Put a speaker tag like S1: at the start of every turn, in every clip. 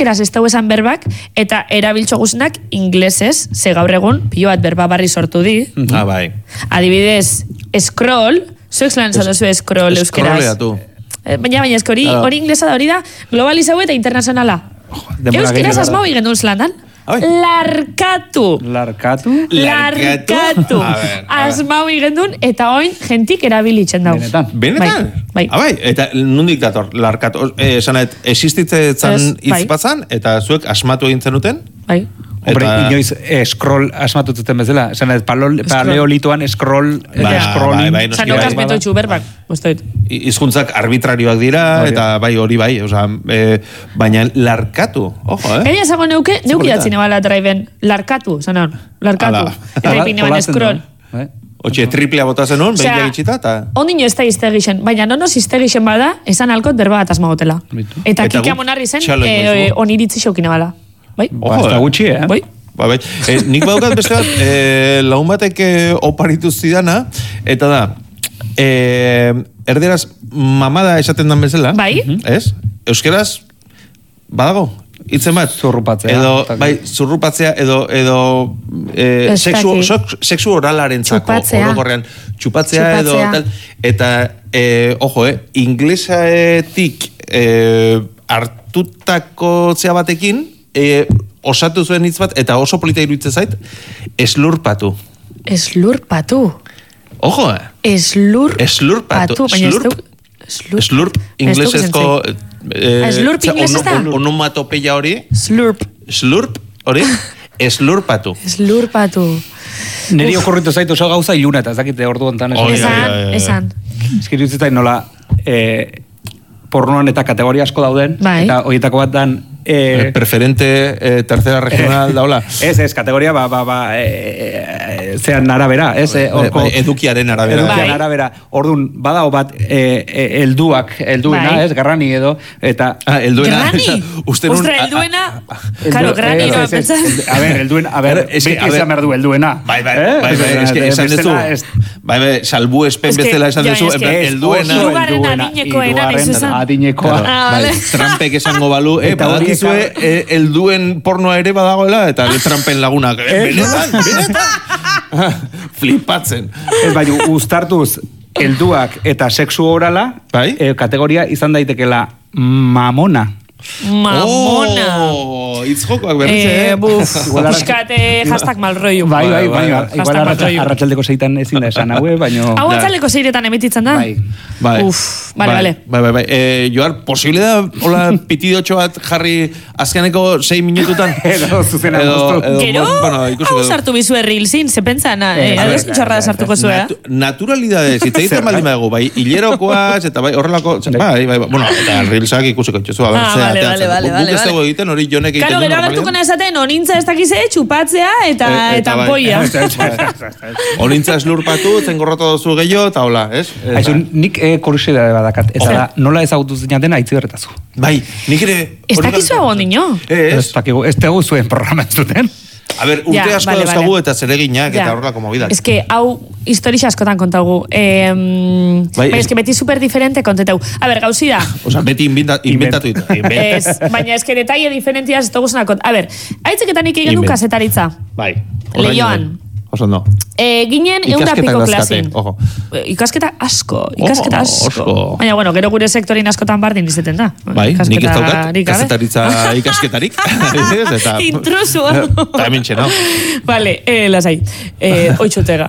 S1: euskeraz ez dau esan berbak, eta erabiltxo guztiak inglesez, ze gaur egun, pilo bat berba barri sortu di.
S2: Bai.
S1: Adibidez, scroll, zuek lan zatozu scroll euskeraz.
S2: Scrolleatu.
S1: Baina hori inglesa da, hori da, globalizau eta internazionala. Euskeraz asmau igen duz landan. Larkatu. Asmau igendun, eta oin jentik erabilitzen dauz.
S2: Benetan?
S1: Bai.
S2: Eta nondik dator, larkatu. Esanet, existitzetan izpatzan, eta zuek asmatu egin zenuten?
S1: Bai.
S3: Hombre, inoiz scroll asmatututen bezala. Esan ez, paleolitoan scroll...
S2: Bai.
S1: Zanokaz metotxu berbak.
S2: Hizkuntzak arbitrarioak dira, eta bai hori bai. Baina larkatu, ojo,
S1: Gaina zago neuki datzine bala driven. Larkatu, zanon. Larkatu. Eta ipine ban scroll.
S2: Otxe, triplea bota zenun, behin egitxita, eta...
S1: Ondino ez da iztegixen, baina nonoz iztegixen bada, esan alkot berba bat asmagotela. Eta kikia monarri zen, oniritzi xaukine bala. Bai?
S3: Ojo, ez da gutxi,
S1: Bai?
S2: Bai. Nik badaukat beste bat, laun batek oparitu zidana, eta da, erderaz mamada esaten dan bezala,
S1: bai?
S2: Ez? Euskeraz, badago? Itzen bat?
S3: Zurrupatzea.
S2: Zurrupatzea, edo sexu oralaren zako. Txupatzea, edo tal. Eta, ojo, inglesaetik hartutako zea batekin, osatu zuen hitz bat, eta oso polita iruditzen zait, eslurpatu.
S1: Eslurpatu?
S2: Ojo,
S1: Eslurpatu.
S2: Slurp, inglesezko...
S1: Slurp inglesez da?
S2: Onomatopeia hori.
S1: Slurp,
S2: hori. Eslurpatu.
S3: Neri okurritu zaitu oso gauza iluna, eta ez dakite ordu ontan.
S1: Esan.
S3: Eskiritu zitain nola... pornoan eta kategoria asko dauden, eta horietako bat dan...
S2: Preferente tercera regional daula.
S3: Ez, kategoria, zean arabera, ez?
S2: Edukiaren arabera.
S3: Orduan, badao bat, elduena, ez? Garrani edo, eta...
S1: Garrani? Ostra, elduena? Karo, garrani no, pentsa.
S3: Beti esan behar du elduena.
S2: Bai, esan dezu. Bai, salbu espen bezala esan dezu, elduena.
S1: Lugarren adinekoa.
S2: Trampek esango balu, badakizue, elduen pornoa ere badagoela, eta trampen lagunak, benetan, flipatzen.
S3: Ez bai, uztartuz, elduak eta sexu orala, kategoria izan daitekela mamona.
S2: Itzjokoak berriz,
S1: Piskate hashtag malroiu.
S3: Bai, igual arratsaldeko zeitan ezin da esan haue, baina...
S1: Hau arratsaldeko zeiretan emititzen da?
S3: Bai.
S1: Vale.
S2: Joar, posible da, hola, pitidotxo bat jarri azkeneko 6 minututan?
S3: Zuzena
S1: guztu. Gero, hau sartu bizu errilzin, ze pentsan, ados txarra da sartuko zuen.
S2: Naturalidades, itzaiten baldin badago, bai, hilerokoaz, eta bai, horrelako, bueno, eta errilzak ikusiko txozu, abertzea.
S1: Vale.
S2: Guk ez dago egiten, hori jonek egiten.
S1: Karo, gero agertuko nahezaten, onintza ez dakize, txupatzea eta poia.
S2: Onintza eslurpatu, zengorratu dozu gehiago, eta hola, ez?
S3: Nik kuriosidade badakat, eta da, nola ezagutu zinaten aitzi berretazu.
S2: Bai, nik ere...
S1: Ez dakizu egon dino?
S3: Ez tegu zuen programa ez duten.
S2: A ber, urte asko dauzkagu eta zereginak eta horrelako mobidak.
S1: Ez que, hau, historia askotan kontaugu. Baina, ez que beti super diferente kontetagu. A ber, gauzi da.
S2: Osa, beti inventatu ditu.
S1: Baina, ez que detalle diferentiaz ez dugu zonakot. A ber, haitzeketan nik egin du kasetaritza.
S2: Bai.
S1: Leioan.
S2: Oso no.
S1: Ginen eunda piko klasin. Ikasketa asko. Baina, bueno, gero gure sektorin askotan bardin izeten da.
S2: Bai, nik ez daukat, kasetaritza ikasketarik.
S1: Intrusu.
S2: Eta mintxe, no?
S1: Vale, lasai. Oitxutega.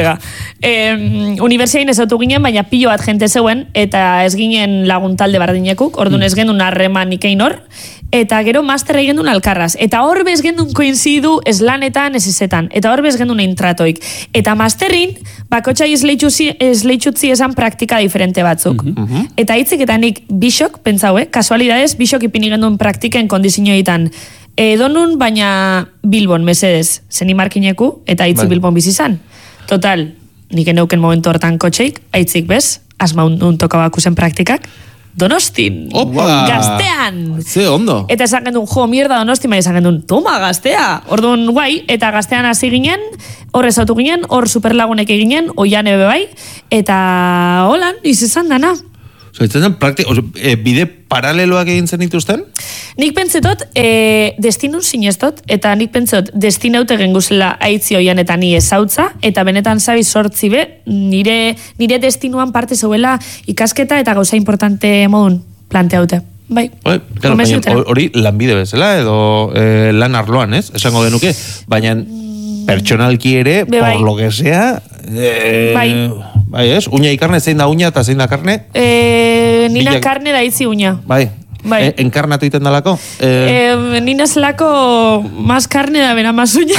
S1: Universiain ez autu ginen, baina pilo bat jente zeuen, eta ez ginen laguntalde bardinekuk, orduan ez gendun harreman ikein hor, eta gero master egin duen alkarraz. Eta hor bez gendun koinzidu eslanetan, ez ezetan. Eta hor bez gendun eintratoik. Eta masterrin, bakotxai esleitxutzi esan praktika diferente batzuk. Eta hitziketanik bisok, pentsaue, kasualidades, bisok ipini gendun praktiken kondizioetan. Edonun, baina Bilbon, mesedez, zenimarkineku, eta hitzik Bilbon bizizan. Total, nik eneuken momentu hortan kotxeik, haitzik bez, asmaun tokabakusen praktikak, Donostin. Gaztean.
S2: Ze ondo.
S1: Eta esan gendun, mierda Donostin, baina esan gendun, toma, gaztea. Orduan, guai, eta gaztean hasi ginen, hor ezautu ginen, hor superlagunek eginen, oian ebe bai, eta holan, izan dana.
S2: Bide paraleloak egin zen dituzten?
S1: Nik pentsetot, destinun sinestot, eta nik pentsetot, destinaute genguzela aitzi hoian eta ni ezautza, eta benetan zabi sortzi be, nire destinuan parte zeuela ikasketa eta gauza importante modun planteaute. Bai,
S2: hori lanbide bezala edo lan arloan, ez? Esango genuke, baina pertsonalki ere, por lo que sea, bai, ez? Uña y carne, zein da uña eta zein da carne?
S1: Nina carne da itzi uña.
S2: Bai. Enkarnatu iten dalako?
S1: Nina zelako más carne da bera más uña.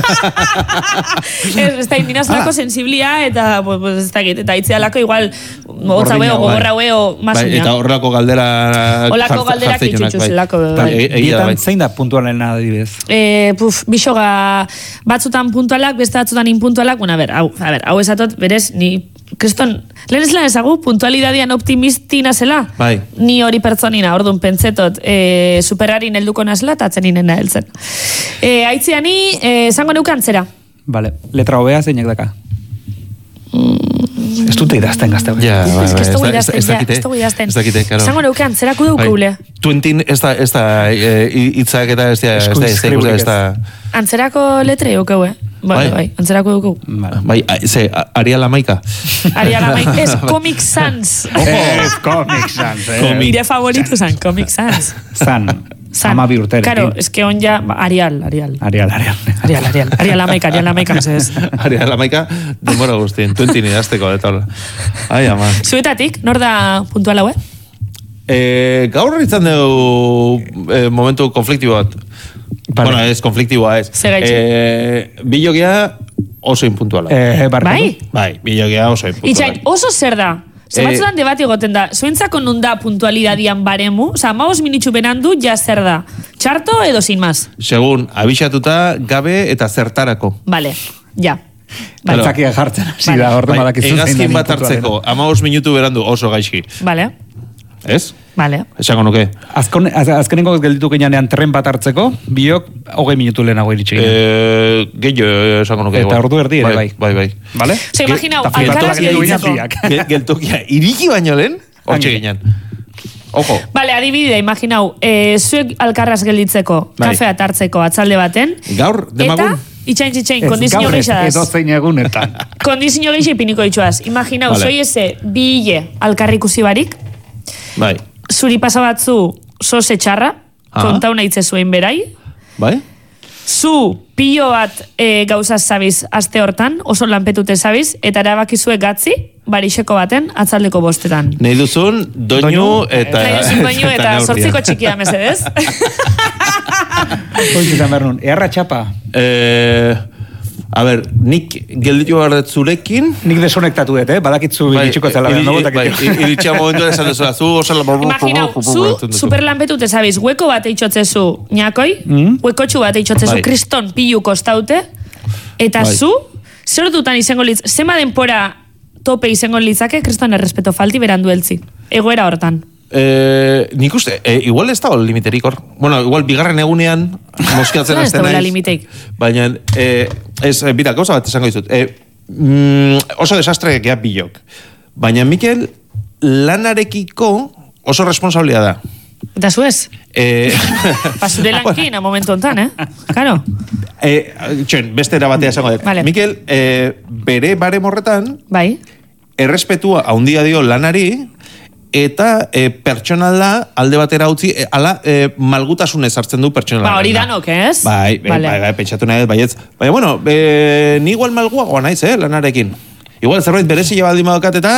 S1: Nina zelako sensiblia eta eta itzi dalako igual gotza hueo, gogorra hueo más uña.
S2: Eta horrelako galdera
S1: horrelako galdera kitxutxu zelako.
S3: Bietan zein da puntualen adibidez?
S1: Bixoga batzutan puntualak, beste batzutan inpuntualak, bueno, hau esatot, berez, ni kriston, lehen ez lan ezagu, puntualidadian optimistina zela?
S2: Bai.
S1: Ni hori pertsonina, orduan pentsetot, superarin helduko nazela, eta atzen inena heltzen. Aitziani, zango neukan zera.
S3: Vale, letra hobea zeinak daka? Ez dute idazten gazte.
S1: Ez dugu idazten. Zango neukan, zerako dukaule.
S2: Tuentin, ez da hitzak eta ez da...
S1: Antzerako letre eukeu, Bai, antzerako dugu.
S2: Bai, Arial Amaika.
S1: Arial Amaika, ez Comic Sans.
S3: Ez Comic Sans,
S1: Nire favoritu zan, Comic Sans.
S3: San. Ama bi urtere.
S1: Claro, es que on ja, Arial Amaika, mesez.
S2: Arial Amaika, denbora guztien, tuentin idazteko, eta hola. Ai, ama.
S1: Zuetatik, nor da puntual haue?
S2: Gaur izan dugu momentu konfliktibo bat. Bueno, ez konfliktiboa ez. Bilogia oso impuntuala. Bai, bilogia oso impuntuala.
S1: Itxain, oso zer da? Zebatzudan debati egoten da, zuentzako nun da puntualidadian baremu? Osa, 15 minutxu benandu, ja zer da? Txarto edo sin más?
S2: Segun, abixatuta, gabe eta zertarako.
S1: Vale, ja.
S3: Baltzakia jartzen, hasi da, ordu badakizu.
S2: Egazkin bat hartzeko, 15 minutu berandu oso gaizki.
S1: Vale.
S2: Ez?
S1: Vale.
S2: Esango nuke.
S3: Azkenengo gelditu genean tren bat hartzeko, biok 20 minutu lehenago iritsi ginen.
S2: Gehiago esango nuke.
S3: Eta ordu erdi ere, bai.
S2: Bai.
S3: Vale?
S1: Ose, imaginau, alkarraz gelditzeko.
S2: Geltokia, iriki baino lehen, hortxe ginen. Ojo.
S1: Vale, adibidea, imaginau, zuek alkarraz gelditzeko, kafea tartzeko atzalde baten.
S2: Gaur, demagun.
S1: Itxain, kondizio geixadaz.
S3: Edo zein egunetan.
S1: Kondizio geixi piniko itxuaz. Imaginau, zoi eze bile alkarrikusi barik.
S2: Bai.
S1: Zuri pasabatzu sose txarra, kontauna itze zuen berai.
S2: Bai.
S1: Zu pilo bat gauzaz zabiz aste hortan, oso lanpetute zabiz, eta erabakizue gatzi, barixeko baten, atzaldeko bostetan.
S2: Nahi duzun, doinu eta...
S1: Nahi duzun doinu eta sortziko txikia, mesedez.
S3: Koizizan behar nun, eharra txapa?
S2: A ber, nik gelditu behar zurekin...
S3: Nik desonektatu dut, badakitzu iritsuko zela.
S2: Iritsia momentu esan duzula, zu osala...
S1: Imaginau, zu superlanpetute zabiz, hueko bat eitxotzezu ñakoi, huekotxu bat eitxotzezu kriston pilu kostaute, eta zu, zer dutan izango litz, zema denpora tope izango litzake, kriston errespeto falti berandu eltzi. Egoera hortan.
S2: Nik uste, igual ez da limiterik hor. Bueno, igual bigarren egunean moskiatzen azten naiz.
S1: Limiteik.
S2: Baina, bira, gauza bat esango dizut. Oso desastre gea bilok. Baina, Mikel, lanarekiko oso responsabilia da.
S1: Eta zu ez? Pasure lankin, a momentu ontan, Karo.
S2: Txen, beste erabatea esango dut.
S1: Vale.
S2: Mikel, bere bare morretan,
S1: bai,
S2: errespetua haundia dio lanari, eta pertsonala alde batera utzi, malgutasunez hartzen du pertsonala.
S1: Hori danok, ez?
S2: Bai, pentsatu nahi, baietz. Baina, bueno, ni igual malguagoa naiz, lanarekin. Igual, zerbait berezia baldin badokat eta,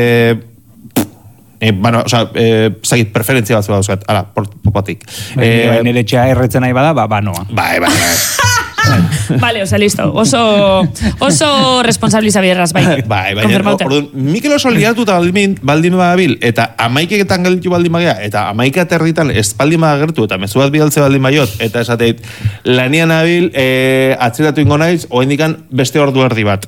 S2: bueno, zagit, preferentzia bat zua dauzkat, ala, popatik.
S3: Nire txea erretzen nahi bada, banoa.
S2: Bai.
S1: Vale, listo. Oso responsabiliza bierraz, bai.
S2: Bai. Orduan, Mikel oso liatuta baldin badabil, eta amaiketan gelditu baldin bagea, eta amaika territan ez baldin badagertu, eta mezu bat bidaltze baldin baiot, eta esateit, lanian abil, atzeratu ingo naiz, oendikan beste ordu erdi bat.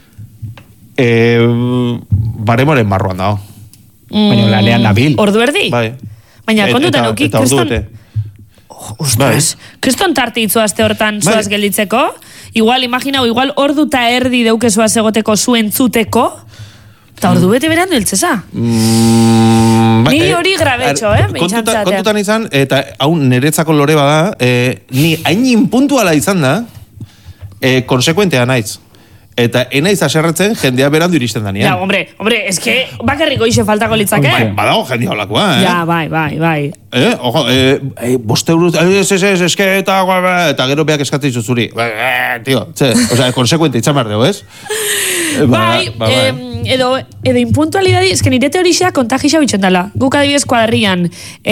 S2: Baremoren barruan dago.
S3: Baina lanean nabil.
S1: Ordu erdi?
S2: Bai.
S1: Baina kontutan uki,
S2: eta ordu bete.
S1: Ostras, kriston tarte itzu aste hortan zuaz gelditzeko, igual, imaginau, ordu eta erdi deukezuaz egoteko zuen zuteko, eta ordu bete berandu eltzeza? Ni hori grabetxo,
S2: Kontutan izan, eta hau niretzako lore bada, ni hain inpuntuala izan da, konsekuentea naiz. Eta enaiz aserretzen jendea berandu iristen da nian.
S1: Ja, hombre, eske bakarriko ixe faltako litzake.
S2: Badago jendea holakoa,
S1: Ja, bai.
S2: Ojo, 5 euruz, eske, eta gero beak eskatzen zuzuri. Tío, osea, konsekuente itzan behar dugu, ez?
S1: Bai, edo impuntualidadi, eske nire teorixea kontagisa bitxen dela. Guk adibidez kuadrian,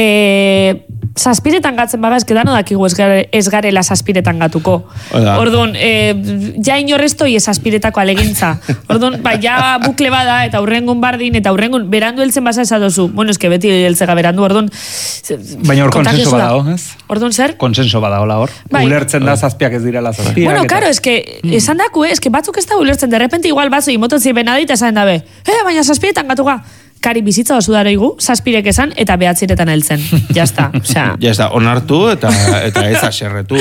S1: saspiretan gatzen baga, eske dano dakigu ez garela saspiretan gatuko. Orduan, ja inorreztoi ez aspiretako alegintza. Orduan, ja bukle bada, eta aurrengun bardin, eta aurrengun berandu heltzen basa esadozu. Bueno, eske beti heltzega berandu, orduan...
S3: Baina hor konsenso badao, ez?
S1: Orduan zer?
S3: Konsenso badaola hor. Ulertzen da zazpiak ez direla zazpiak.
S1: Bueno, karo, eske, esan daku, eske batzuk ez da ulertzen, de repente igual batzu imototzi benadita esan dabe. Baina saspiretan gatuga. Kari bizitza oso daroigu, zazpirek esan, eta behatziretan heltzen. Jazta, osea.
S2: Jazta, onartu eta ez aserretu.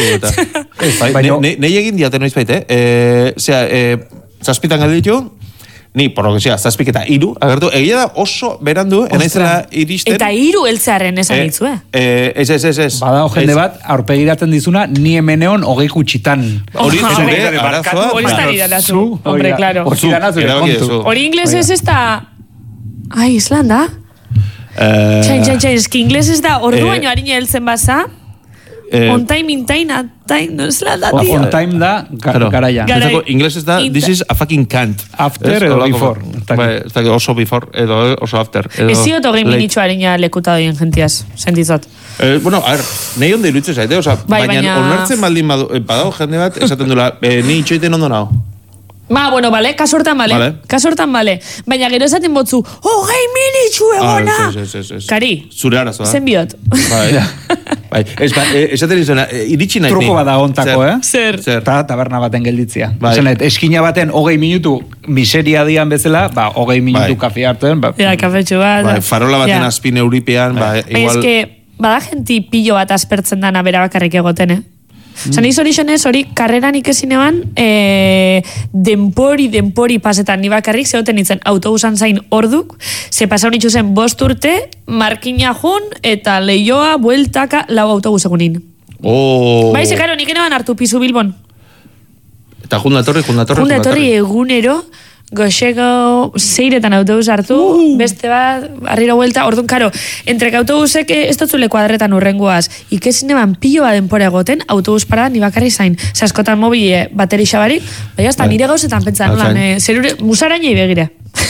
S2: Nei egin diaten noiz baite, zazpitan galditu, ni, por lo que sea, zazpik eta 3, agertu, egia da oso berandu, enaizela iristen.
S1: Eta 3 heltzearen esan ditzu,
S2: Ez.
S3: Bada jende bat, aurpegiratzen dizuna, ni hemeneon 20 gutxitan.
S2: Hori zure, arazoa.
S1: Hori estari danazu, hombre, claro. Hori inglés ez ez da... Ai, Islanda? Txain, eski inglés ez da, ordu baino harina heltzen basa, on time, in time, no Islanda, tío.
S3: On time da, garaia.
S2: Inglés ez da, this is a fucking can't.
S3: After edo before.
S2: Ez da, oso before, edo oso after.
S1: Ez ziot hogei minitxo harina lekuta doien gentiaz, sentizot.
S2: Bueno, a ver, nahi onde iruditzen zaite, baina onartzen baldin badago jende bat, esaten dula, ni itxoiten ondo nao.
S1: Bueno, bale, kasortan bale. Baina gero esaten botzu, 20 minitxu egona! Kari,
S2: zure arazoa.
S1: zen biot.
S2: Bai, esaten izena, iritsi nahi.
S3: Truko bada ontako,
S1: Zer.
S3: Taberna baten gelditzia. Eskina baten 20 minutu miseria dian bezala, 20 minutu kafe hartuen.
S1: Ja, kafetxu bat.
S2: Farola baten azpin euripean, igual...
S1: Ez que, bada genti pillo bat aspertzen dana bera bakarrik egoten, Zan hori karreran ikesinean denpori pasetan ni bakarrik zehoten nintzen autobusan zain orduk, ze pasaun itxu zen 5 urte, markina jun eta leioa, bueltaka, 4 autobus egunin. Bai, ze karo, nik eneban hartu pizu Bilbon.
S2: Eta jundatorri
S1: egunero, goxeko 6etan autobus hartu, beste bat, arriro vuelta, orduan, karo, entrek autobusek ez dotzule kuadretan urrengoaz, ikesineban pilloa denpora egoten, autobus parada ni bakarri zain. Zaskotan mobile bateri xabarik, bai, hasta nire gauzetan pentsan, zerure, musarainei begire.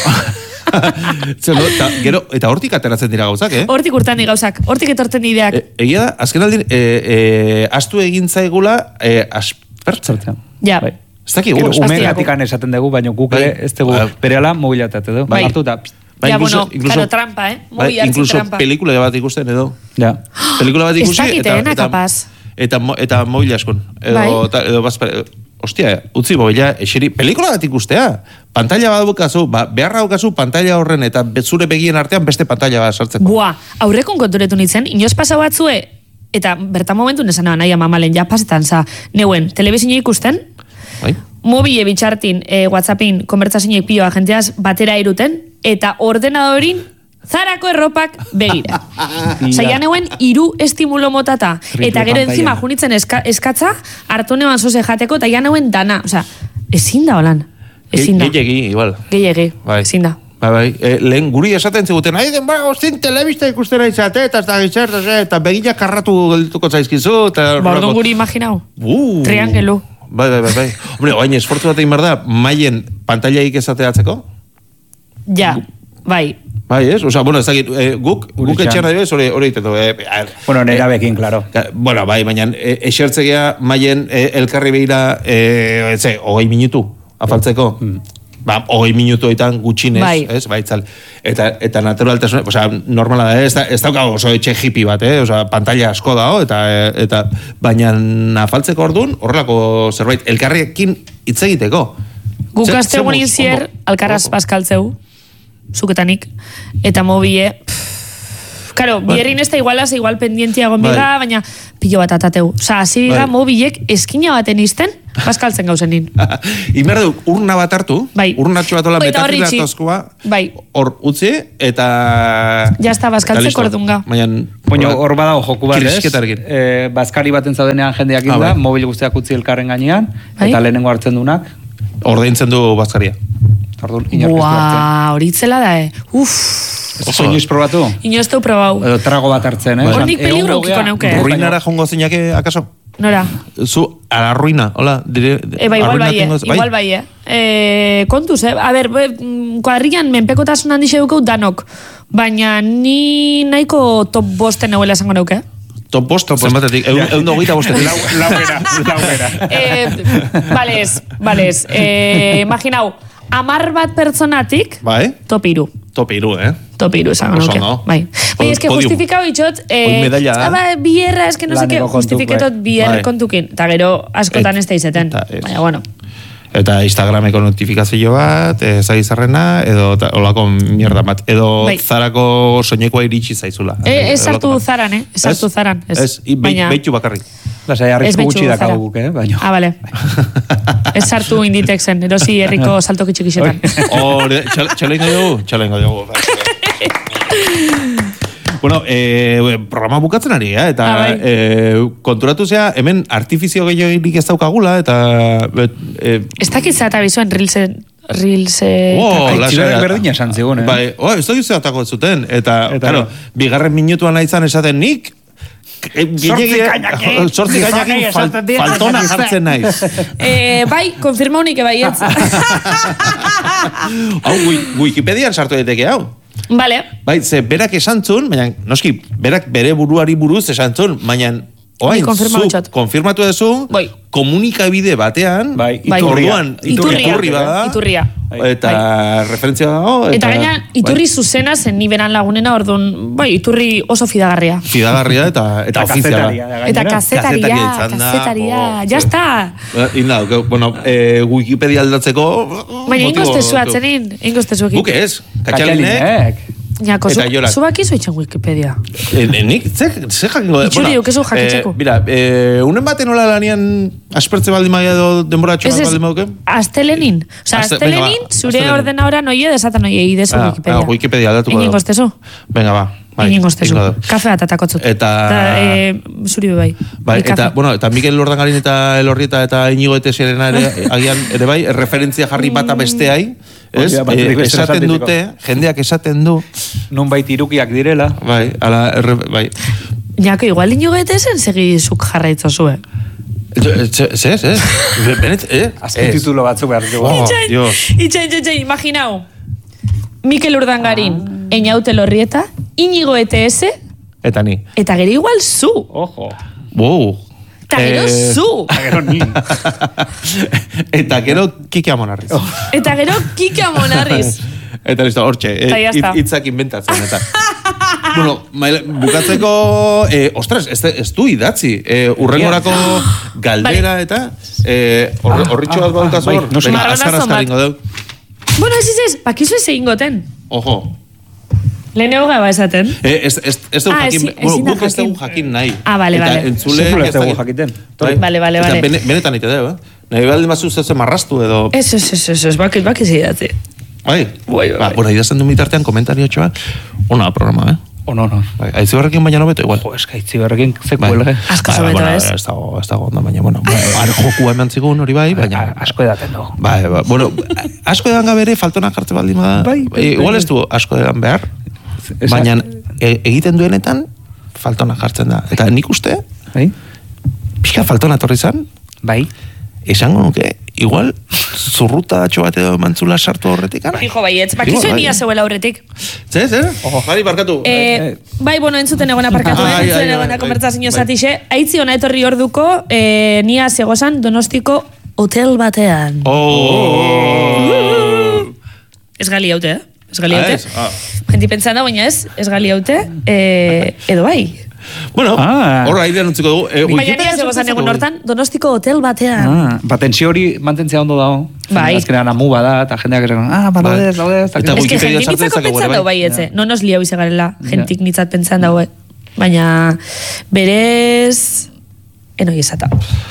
S2: Eta hortik ateratzen dira gauzak,
S1: Hortik urtan di gauzak, hortik etorten ideak.
S2: Egia da, azken aldin, astu egin zaigula aspertzen.
S1: Ja.
S2: Ez dakik,
S3: umegatik esaten dugu, baina guk ez dugu berehala mobilatate dugu.
S1: Hartu da. Ja, bueno, karo, trampa, Mobi hartzik trampa.
S2: Incluso pelikula bat ikusten edo. Ja. Pelikula bat ikusi eta mobil askon. Edo hostia, utzi mobila, pelikula bat ikustea. Pantalla bat bukazu, beharra bukazu pantalla horren eta zure begien artean beste pantalla bat sartzeko.
S1: Buah, aurrekon konturetu nintzen, inoz pasau batzue, eta bertan momentu nesan nahi amamalen, ja pasetan, neuen, telebizio ikusten, mobile bitxartin, WhatsAppin, konbertsazioek pioa jenteaz batera iruten, eta ordenadorin zarako erropak begira. Zaian euen 3 estimulo motata. Eta gero enzima junitzen eskatza, hartu neban zoze jateko, eta jan euen dana. Osa, ezin da holan.
S2: Gehiegi, igual.
S1: Gehiegi, ezin da.
S2: Lehen guri esaten ziguten, ostin telebista ikusten aizate, eta begila karratu geldituko zaizkizu.
S1: Bordun guri imaginau. Triangelu.
S2: Bai. Hombre, oain esfortzu bat egin behar da, maien pantailaik esateatzeko?
S1: Ja, bai.
S2: Bai, ez? Osa, bueno, ez dakit, guk etxean adibes, hori egiten du.
S3: Bueno, nera bekin, klaro.
S2: Bueno, bai, baina esertzegea maien elkarri behira, 20 minutu, afaltzeko. 20 minutuetan gutxinez, ez? Baitzal. Eta naturaltasun, osea, normala da, ez daukago oso etxe hippie bat, osea, pantalla asko dago, eta baina afaltzeko orduan, horrelako zerbait, elkarriekin hitz egiteko.
S1: Guk astegun inzier, alkarraz paskaltzeu, zuketanik, eta mobile, karo, bierrin ez da igual pendientia gonbiga, baina pilo bat atateu. Osa, hasi biga mobilek eskina baten izten, Bazkaltzen gauzenin.
S2: Imerdu, urna bat hartu, urnatxo bat ola metafilatozkoa, hor utzi, eta...
S1: Jazta, bazkaltzeko ordunga.
S3: Baina hor badago joku bat, ez? Bazkari baten zaudenean jendeak inda, mobil guztiak utzi elkarren gainean, eta lehenengo hartzen dunak.
S2: Ordeintzen du bazkaria.
S1: Horitzela da,
S3: Oso inoiz probatu?
S1: Inoiz teu probau.
S3: Edo trago bat hartzen,
S1: Hornik peligro ukiko neuke.
S2: Ruinara jongo zeinake, akaso?
S1: Nora?
S2: Zu, a la ruina, hola.
S1: Igual bai, kontuz, a ber, kuadrian menpekotasun handi xeukeu danok, baina ni nahiko top bosten euela esango neuke.
S2: Top bost, zenbatetik, egun hogeita bostetik.
S3: Laugera.
S1: Balez, imaginau, 10 bat pertsonatik, top 3.
S2: Top 3,
S1: Top 3, esango nuke. Bai, es que justifikau itxot, bierra, es que no sé qué, justifiketot bierra kontukin. Eta gero, askotan ez da izeten. Baina, bueno.
S2: Eta Instagrameko notifikazio bat, zaizarrena, edo olako mierda bat. Edo zarako soinekoa iritsi zaizula.
S1: Ez sartu zaran, Ez sartu zaran.
S2: Ez, beitu bakarrik.
S3: Lasai, arrizko gutxi dakau guk, baina.
S1: Bale. Ez sartu Inditexen, erosi herriko saltokitxikixetan.
S2: Txalo ingo dugu. Bueno, programa bukatzen ari, eta konturatu zea, hemen artifizio gehiagirik ez daukagula, eta...
S1: Ez dakitza eta bizuen Reelse...
S3: Aitziloren berdina esan zigun,
S2: Bai, ez dakitza atako zuten, eta, claro, bigarren minutuan naizan esaten nik, sortzi gainakin faltona jartzen naiz.
S1: Bai, konfirma unik bai ez.
S2: Hau, Wikipedian sartu daiteke, hau.
S1: Vale.
S2: Bai, ze berak esantzun, baina, noski, berak bere buruari buruz esantzun, baina, oain, konfirmatu duzu, komunikabide batean,
S1: iturria.
S2: Eta referentzia dago.
S1: Eta gaina, iturri zuzena zen niberan lagunena, orduan, iturri oso fidagarria.
S2: Fidagarria eta ofiziala.
S1: Eta kazetaria, jazta.
S2: Bueno, Wikipedia aldatzeko...
S1: Baina ingoztezu atzenin, ingoztezu.
S2: Guk ez, katxalinek.
S1: Jako, zubak izo itxen Wikipedia.
S2: Nik, ze jakingo...
S1: Itxuri, ukezu jakitzeko.
S2: Mira, unen baten hola lanian aspertze baldin maia edo denbora txoa baldin mauke?
S1: Astelenin. Osa, astelenin, zure ordena ora noie, desatan noie, idezu Wikipedia.
S2: Wikipedia aldatuko da.
S1: Egin goztezu.
S2: Venga, ba.
S1: Egin goztezu. Kafe bat atakotzut.
S2: Eta...
S1: Zuri bai.
S2: Eta Mikel Lordangarin eta Elorrieta eta Inigo Etesiaren agian, ere bai, referentzia jarri bata besteai, esaten dute, jendeak esaten du.
S3: Nun bait irukiak direla.
S2: Bai, bai.
S1: Jako, igual Inigo Etesen segizuk jarraitzo zuen.
S3: Azken titulo batzuk behar dugu.
S1: Itxain, imaginau. Mikel Urdangarin, Einaute Lorrieta, Inigo ETS.
S2: Eta ni.
S1: Eta gero igual zu.
S3: Ojo.
S2: Wow.
S1: Eta gero zu.
S3: Eta gero ni.
S2: Eta gero Kike Amonarriz.
S1: Eta gero Kike Amonarriz.
S2: Eta listo, hortxe. Itzak inventatzen, eta. Bueno, bukatzeko... ostras, ez du idatzi. Urrengorako galdera, eta... Horritxo bat bautazu hor. Azkar ingo deu.
S1: Bueno, ez, bakizu ez egin goten.
S2: Ojo.
S1: Leheneo gaba esaten.
S2: Ez dugu jakin, guk ez dugu jakin nahi.
S1: Bale.
S2: Eta entzule...
S3: Ez dugu jakiten.
S1: Bale.
S2: Eta benetan ite deu, Nahi baldi mazu zezen marrastu edo...
S1: Ez, bakiz idatzi.
S2: Bai. Bueno, idazten du mitartean komentario txoa. Ona programa,
S3: Ono.
S2: Aitzi berrekin baina nobeto, igual.
S3: Jo, eska aitzi berrekin zeku elge.
S1: Asko zobeto ez.
S2: Ez dago onda, baina, bueno. Jokua eman zigun hori bai, baina...
S3: Asko edaten dugu.
S2: Bai, bueno, asko edan gabere faltona jartze baldin bada. Igual ez du asko edan behar, baina egiten duenetan faltona jartzen da. Eta nik uste, pixka faltona torri zan, esango nuke, igual, zurruta datxo bat edo mantzula sartu horretik, ara?
S1: Hijo, baietz, bakizu enia zeuela horretik.
S2: Zer? Bai, barkatu.
S1: Bai, bueno, entzuten egona parkatu, entzuten egona konbertsazio zatixe. Aitzi hona etorri orduko, nia zegozan Donostiko hotel batean. Ez gali haute, Ez gali haute. Genti pentsan da, baina ez gali haute, edo bai.
S2: Bueno, horra aidean utziko dugu.
S1: Baina nia zegozan egun hortan, Donostiko hotel batean.
S3: Patentzi hori mantentzea ondo dago.
S1: Bai.
S3: Azkenean amu bada, eta jendeak esan, badadez.
S2: Eta
S1: Wikipedia sartzen pentsan dago bai, etze. No nos liau izagarela, jentik nitzat pentsan dago. Baina, berez... enoi esata.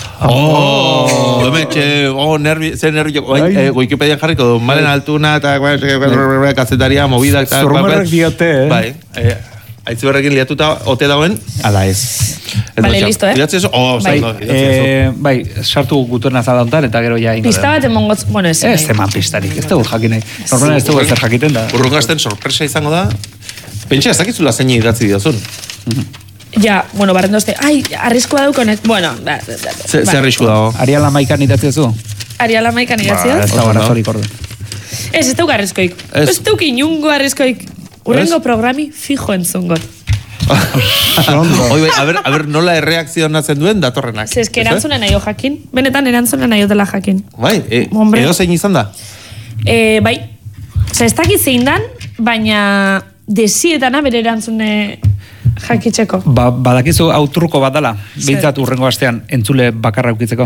S2: Zer nervio. Wikipedian jarriko du, Malen Altuna, eta kazetaria, movidak, eta...
S3: Zurrumerrek diote,
S2: Bai, Aitziberrekin liatuta ote dauen, ala ez.
S1: Vale, listo,
S2: Idatzi eso?
S3: Bai, sartu gutuen azalontan, eta gero ja ingo.
S1: Pista bat emongotz, bueno, ez.
S3: Ez eman pistarik, ez dugu jakin nahi. Normalen ez dugu ezer jakiten da.
S2: Urrungazten sorpresa izango da. Pentsa, ez dakizula zein idatzi diozun.
S1: Ja, bueno, barrendozte, arriskua daukonet, bueno,
S2: Ze arrisku dago?
S3: Ariala Maikan idatzi zu?
S1: Ariala Maikan idatzi
S3: Ez da barazorik orden.
S1: Ez duk arriskoik. Ez duk inungo arriskoik. Urrengo programi fijo entzungot.
S2: A ver, nola erreakzionatzen duen datorrenak.
S1: Ez que erantzunen nahi jakin. Benetan erantzunen nahi dela jakin.
S2: Bai, edo zein izan da?
S1: Bai, ez dakit zein dan, baina desietana bere erantzune jakitzeko.
S3: Badakizu autruko bat dala, bintzat urrengo astean entzule bakarra ukitzeko.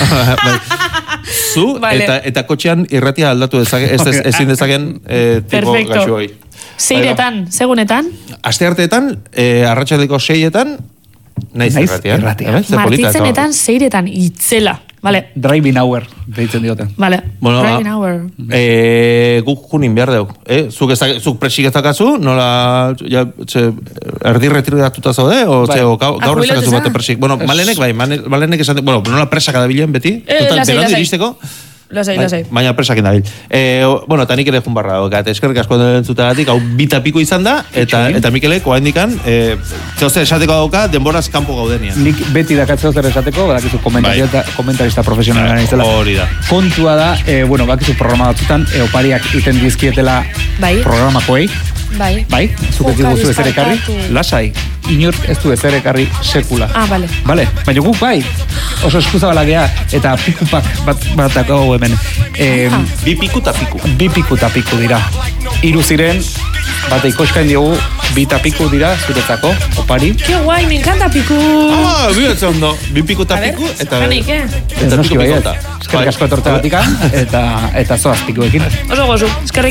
S2: Zu, eta kotxean irratia aldatu ezin dezaken tipo gaxu hoi.
S1: Zeiretan, segunetan?
S2: Aste arteetan, arratsaldeko 6etan, naiz irratia.
S1: Martitzenetan, zeiretan, itzela. Vale.
S3: Driving hour, deitzen diote.
S1: Vale, driving hour.
S2: Guk junin behar deuk. Zuk presik ez dakazu, nola erdi retiratuta zaude, o gaur ez dakazu bate presik. Bueno, Malenek esan, bueno, nola presak adabilen beti, berandu iristeko.
S1: Lo sei.
S2: Baina presakin dabil. Bueno, eta nik ere jun barra dago. Eskerrik asko entzutagatik, hau bita piko izan da, eta Mikelek, oa indikan, zehozer esateko dauka, denboraz kanpo gaudenian.
S3: Nik beti dakatzeo zer esateko, badakizu komentarista profesionala izela.
S2: Hori da.
S3: Kontua da, bueno, badakizu programa batzutan, opariak iten dizkietela programakoei. Bai, zuk ez diguzu ezer ekarri, lasai, inork ez du ezer ekarri sekula.
S1: Bale.
S3: Bale, baina guk bai, oso eskuzabala gea, eta pikupak bat dago hemen.
S2: Bi piku eta piku.
S3: Bi piku eta piku dira. 3 ziren, bate ikoskain diogu, 2 eta piku dira, zuretzako, opari.
S1: Que guai, me encanta piku.
S2: Bihatzen ondo, 2 piku eta piku, eta
S3: piku pikota. Eskerrik asko etortzagatik, eta zoaz pikuekin.
S1: Oso gozu, eskerrik